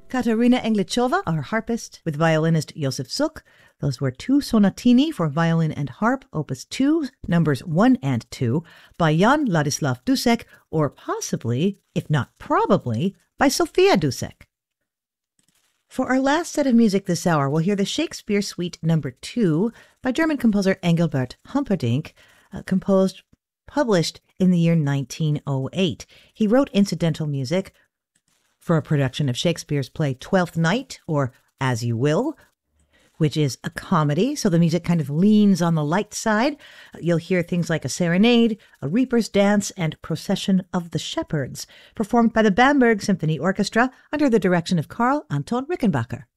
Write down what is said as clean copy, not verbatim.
Katarina Englichova, our harpist, with violinist Josef Suk. Those were two sonatini for violin and harp, opus 2, numbers 1 and 2, by Jan Ladislav Dušek, or possibly, if not probably, by Sofia Dušek. For our last set of music this hour, we'll hear the Shakespeare Suite number 2 by German composer Engelbert Humperdinck, published in the year 1908. He wrote incidental music for a production of Shakespeare's play Twelfth Night, or As You Will, which is a comedy, so the music kind of leans on the light side. You'll hear things like a serenade, a reaper's dance, and Procession of the Shepherds, performed by the Bamberg Symphony Orchestra under the direction of Karl Anton Rickenbacker.